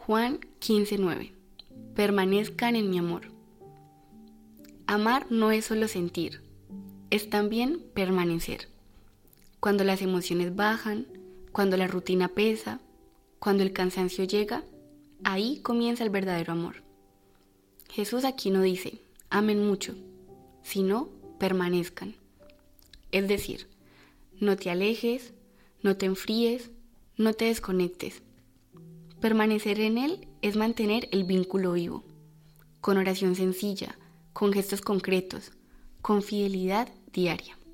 Juan 15:9. Permanezcan en mi amor. Amar no es solo sentir, es también permanecer. Cuando las emociones bajan, cuando la rutina pesa, cuando el cansancio llega, ahí comienza el verdadero amor. Jesús aquí no dice, amen mucho, sino permanezcan. Es decir, no te alejes, no te enfríes, no te desconectes. Permanecer en Él es mantener el vínculo vivo, con oración sencilla, con gestos concretos, con fidelidad diaria.